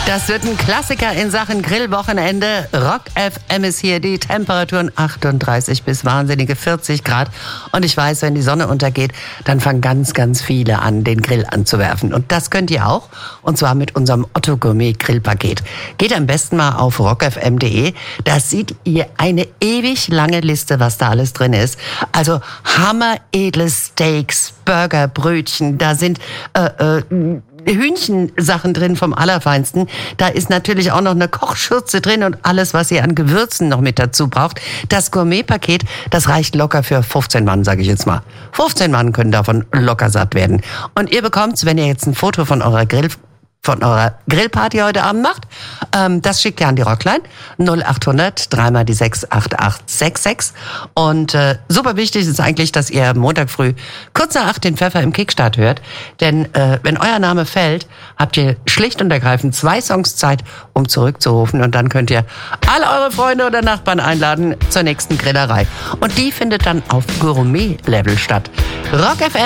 Das wird ein Klassiker in Sachen Grillwochenende. Rock FM ist hier, die Temperaturen 38 bis wahnsinnige 40 Grad. Und ich weiß, wenn die Sonne untergeht, dann fangen ganz, ganz viele an, den Grill anzuwerfen. Und das könnt ihr auch, und zwar mit unserem Otto Gourmet Grillpaket. Geht am besten mal auf rockfm.de. Da seht ihr eine ewig lange Liste, was da alles drin ist. Also hammeredle Steaks, Burger, Brötchen, da sind Hühnchensachen drin vom Allerfeinsten. Da ist natürlich auch noch eine Kochschürze drin und alles, was ihr an Gewürzen noch mit dazu braucht. Das Gourmet-Paket, das reicht locker für 15 Mann, sage ich jetzt mal. 15 Mann können davon locker satt werden. Und ihr bekommt's, wenn ihr jetzt ein Foto von eurer Grillparty heute Abend macht. Das schickt ihr an die Rockline 0800 3 die 6 8866. Und super wichtig ist eigentlich, dass ihr Montag früh kurz nach 8 den Pfeffer im Kickstart hört. Denn wenn euer Name fällt, habt ihr schlicht und ergreifend 2 Songs Zeit, um zurückzurufen. Und dann könnt ihr alle eure Freunde oder Nachbarn einladen zur nächsten Grillerei. Und die findet dann auf Gourmet-Level statt. Rock FM.